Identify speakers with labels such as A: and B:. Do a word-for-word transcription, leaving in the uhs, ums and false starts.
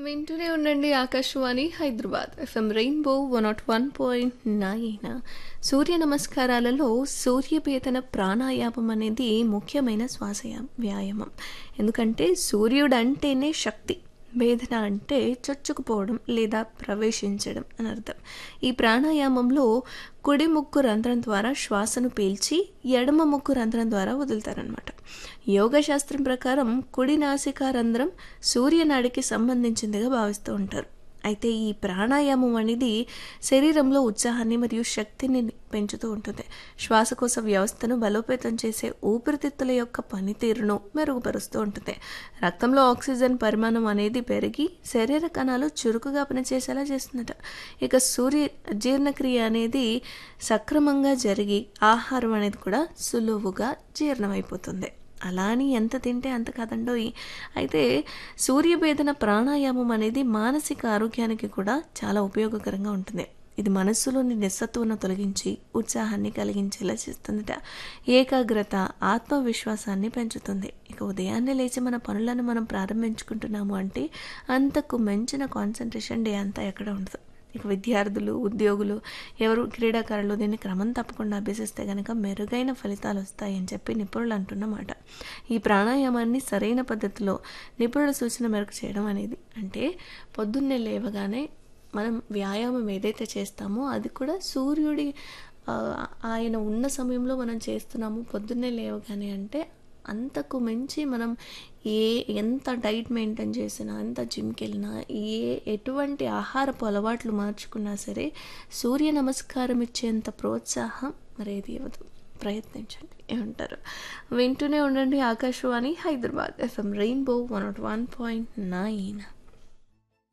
A: వింటూనే ఉండండి Akashvani Hyderabad FM rainbow one not one point nine. సూర్య నమస్కారాలలో సూర్యపేతన ప్రాణాయామం అనేది ముఖ్యమైన శ్వాస వ్యాయామం. ఎందుకంటే సూర్యుడు అంటేనే శక్తి, వేదన అంటే చొచ్చుకుపోవడం లేదా ప్రవేశించడం అని అర్థం. ఈ ప్రాణాయామంలో కుడి ముక్కు రంధ్రం ద్వారా శ్వాసను పీల్చి ఎడమ ముక్కు రంధ్రం ద్వారా వదులుతారనమాట. యోగ శాస్త్రం ప్రకారం కుడి నాసికా రంధ్రం సూర్యనాడికి సంబంధించిందిగా భావిస్తూ ఉంటారు. అయితే ఈ ప్రాణాయామం అనేది శరీరంలో ఉత్సాహాన్ని మరియు శక్తిని పెంచుతూ ఉంటుంది. శ్వాసకోశ వ్యవస్థను బలోపేతం చేసే ఊపిరితిత్తుల యొక్క పనితీరును మెరుగుపరుస్తూ ఉంటుంది. రక్తంలో ఆక్సిజన్ పరిమాణం అనేది పెరిగి శరీర కణాలు చురుకుగా పనిచేసేలా చేస్తుందట. ఇక సూర్య జీర్ణక్రియ అనేది సక్రమంగా జరిగి ఆహారం అనేది కూడా సులువుగా జీర్ణమైపోతుంది. అలా అని ఎంత తింటే అంత కాదండోయ్. అయితే సూర్యభేదన ప్రాణాయామం అనేది మానసిక ఆరోగ్యానికి కూడా చాలా ఉపయోగకరంగా ఉంటుంది. ఇది మనస్సులోని నిస్సత్తువును తొలగించి ఉత్సాహాన్ని కలిగించేలా చేస్తుందట. ఏకాగ్రత, ఆత్మవిశ్వాసాన్ని పెంచుతుంది. ఇక ఉదయాన్నే లేచి మన పనులను మనం ప్రారంభించుకుంటున్నాము అంటే అంతకు మించిన కాన్సన్ట్రేషన్ డే అంతా ఎక్కడ ఉండదు. ఇక విద్యార్థులు, ఉద్యోగులు, ఎవరు క్రీడాకారులు దీన్ని క్రమం తప్పకుండా అభ్యసిస్తే కనుక మెరుగైన ఫలితాలు వస్తాయని చెప్పి నిపుణులు అంటున్నమాట. ఈ ప్రాణాయామాన్ని సరైన పద్ధతిలో నిపుణుల సూచన మేరకు చేయడం అనేది అంటే పొద్దున్నే లేవగానే మనం వ్యాయామం ఏదైతే చేస్తామో అది కూడా సూర్యుడి ఆయన ఉన్న సమయంలో మనం చేస్తున్నాము పొద్దున్నే లేవగానే అంటే అంతకు మించి మనం ఏ ఎంత డైట్ మెయింటైన్ చేసినా, ఎంత జిమ్కి వెళ్ళినా, ఏ ఎటువంటి ఆహారపు అలవాట్లు మార్చుకున్నా సరే సూర్య నమస్కారం ఇచ్చేంత ప్రోత్సాహం మరేది ఇవ్వదు. ప్రయత్నించండి, ఏమంటారు? వింటూనే ఉండండి Akashvani Hyderabad FM rainbow one not one point nine.